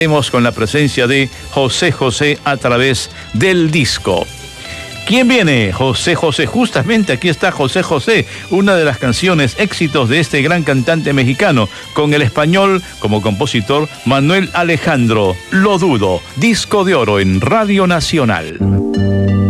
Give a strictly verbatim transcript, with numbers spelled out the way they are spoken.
Con la presencia de José José a través del disco. ¿Quién viene? José José. Justamente aquí está José José, una de las canciones éxitos de este gran cantante mexicano, con el español como compositor Manuel Alejandro. Lo dudo, disco de oro en Radio Nacional.